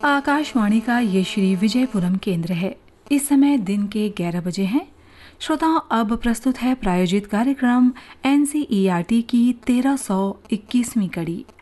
आकाशवाणी का ये श्री विजयपुरम केंद्र है। इस समय दिन के 11 बजे हैं। श्रोताओं, अब प्रस्तुत है प्रायोजित कार्यक्रम NCERT की 1321वीं कड़ी।